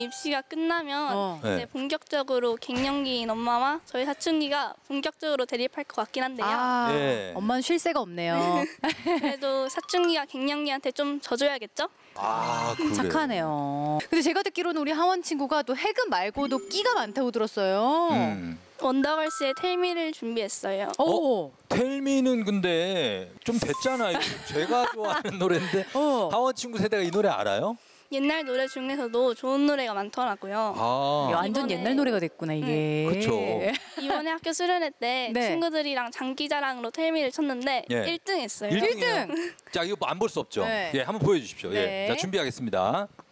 입시가 끝나면 네. 이제 본격적으로 갱년기인 엄마와 저희 사춘기가 본격적으로 대립할 것 같긴 한데요. 예. 엄마는 쉴 새가 없네요. 그래도 사춘기가 갱년기한테 좀 져줘야겠죠? 그래. 착하네요. 근데 제가 듣기로는 우리 하원 친구가 또 해금 말고도 끼가 많다고 들었어요. 원더걸스의 텔미를 준비했어요. 오. 텔미는 근데 좀 됐잖아요. 제가 좋아하는 노래인데 하원 친구 세대가 이 노래 알아요? 옛날 노래 중에서도 좋은 노래가 많더라고요. 야, 완전 이번에- 옛날 노래가 됐구나 이게. 그쵸. 이번에 학교 수련회 때 네. 친구들이랑 장기자랑으로 텔미를 쳤는데 예. 1등 했어요. 1등이요. 1등. 자, 이거 안 볼 수 없죠. 네. 예, 한번 보여주십시오. 네. 예. 자, 준비하겠습니다.